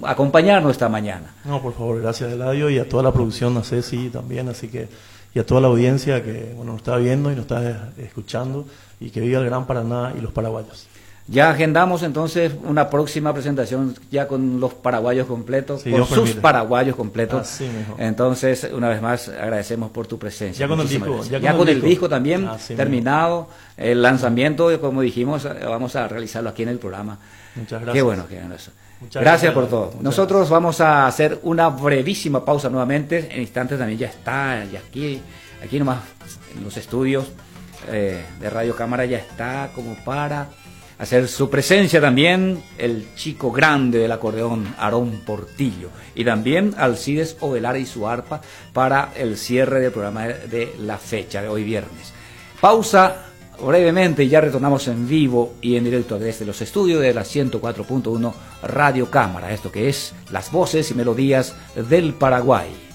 acompañarnos esta mañana. No, por favor, gracias Eladio y a toda la producción, a Ceci también, así que, y a toda la audiencia que bueno, nos está viendo y nos está escuchando, y que viva el Gran Paraná y los paraguayos. Ya agendamos entonces una próxima presentación ya con los paraguayos completos, Sí, con Dios sus permite. paraguayos completos. Así mismo. Entonces, una vez más, agradecemos por tu presencia. Ya con el Muchísimas disco, gracias. ya Ya con el el disco. disco también Así terminado. El lanzamiento, como dijimos, vamos a realizarlo aquí en el programa. Muchas gracias. Qué bueno, qué bueno eso. Muchas Gracias gracias, por todo. muchas Nosotros gracias. vamos a hacer una brevísima pausa nuevamente. En instantes también ya está, ya aquí nomás en los estudios de Radio Cámara ya está como para hacer su presencia también el chico grande del acordeón, Aarón Portillo, y también Alcides Ovelar y su arpa para el cierre del programa de la fecha de hoy viernes. Pausa brevemente y ya retornamos en vivo y en directo desde los estudios de la 104.1 Radio Cámara, esto que es las voces y melodías del Paraguay.